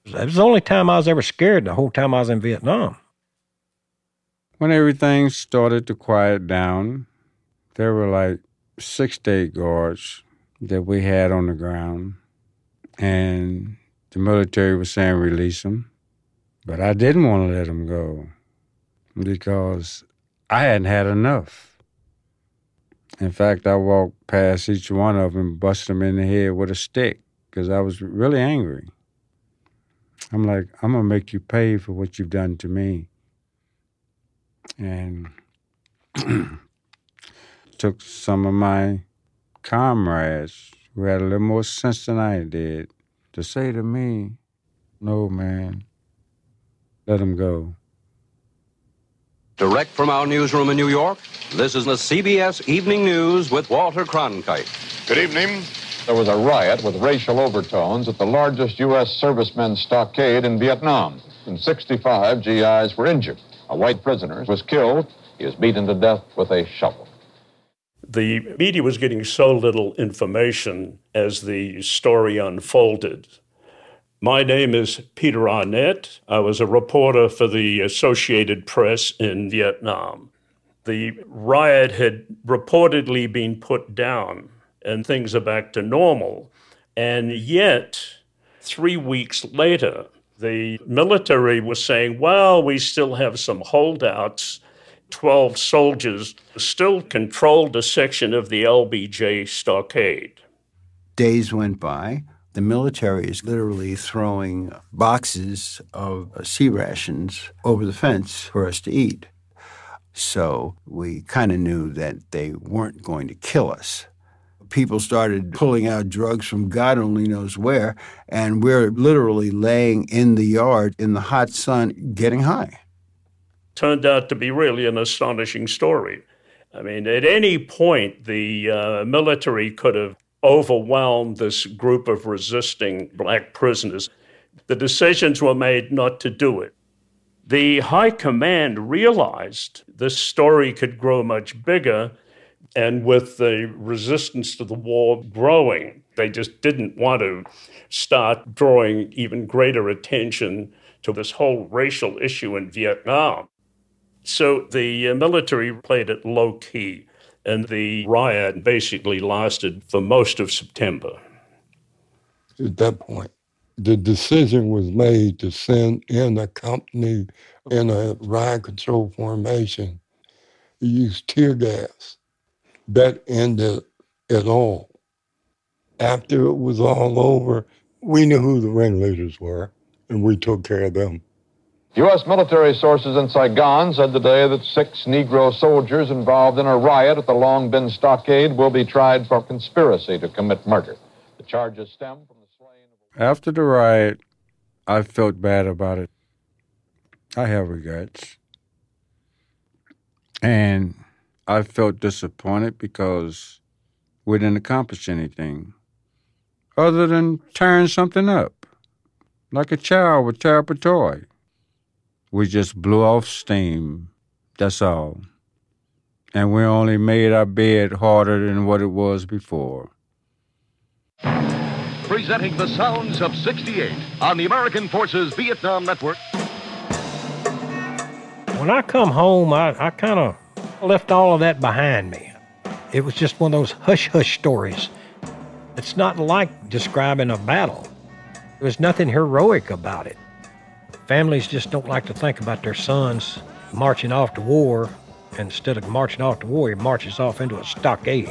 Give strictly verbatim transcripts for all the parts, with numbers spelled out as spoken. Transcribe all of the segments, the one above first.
It was the only time I was ever scared the whole time I was in Vietnam. When everything started to quiet down, there were like six to eight guards that we had on the ground, and the military was saying release them. But I didn't want to let them go because I hadn't had enough. In fact, I walked past each one of them and busted them in the head with a stick because I was really angry. I'm like, I'm going to make you pay for what you've done to me. And took some of my comrades who had a little more sense than I did to say to me, no, man, let him go. Direct from our newsroom in New York, this is the C B S Evening News with Walter Cronkite. Good evening. There was a riot with racial overtones at the largest U S servicemen's stockade in Vietnam. And sixty-five G Is were injured. A white prisoner was killed. He was beaten to death with a shovel. The media was getting so little information as the story unfolded. My name is Peter Arnett. I was a reporter for the Associated Press in Vietnam. The riot had reportedly been put down and things are back to normal. And yet, three weeks later, the military was saying, well, we still have some holdouts. Twelve soldiers still controlled a section of the L B J stockade. Days went by. The military is literally throwing boxes of sea rations over the fence for us to eat. So we kind of knew that they weren't going to kill us. People started pulling out drugs from God only knows where, and we're literally laying in the yard in the hot sun getting high. Turned out to be really an astonishing story. I mean, at any point, the uh, military could have overwhelmed this group of resisting black prisoners. The decisions were made not to do it. The high command realized this story could grow much bigger, and with the resistance to the war growing, they just didn't want to start drawing even greater attention to this whole racial issue in Vietnam. So the military played it low-key, and the riot basically lasted for most of September. At that point, the decision was made to send in a company in a riot control formation, use tear gas. That ended it all. After it was all over, we knew who the ringleaders were, and we took care of them. U S military sources in Saigon said today that six Negro soldiers involved in a riot at the Long Binh stockade will be tried for conspiracy to commit murder. The charges stem from the slaying of... After the riot, I felt bad about it. I have regrets. And I felt disappointed because we didn't accomplish anything other than tearing something up, like a child would tear up a toy. We just blew off steam, that's all. And we only made our bed harder than what it was before. Presenting the sounds of sixty-eight on the American Forces Vietnam Network. When I come home, I, I kind of left all of that behind me. It was just one of those hush-hush stories. It's not like describing a battle. There was nothing heroic about it. Families just don't like to think about their sons marching off to war. Instead of marching off to war, he marches off into a stockade.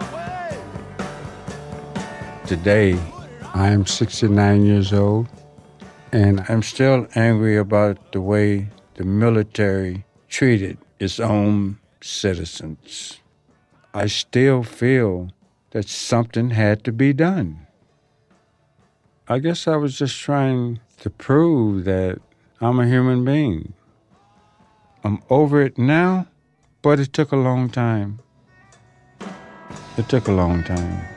Today, I am sixty-nine years old, and I'm still angry about the way the military treated its own citizens. I still feel that something had to be done. I guess I was just trying to prove that I'm a human being. I'm over it now, but it took a long time. It took a long time.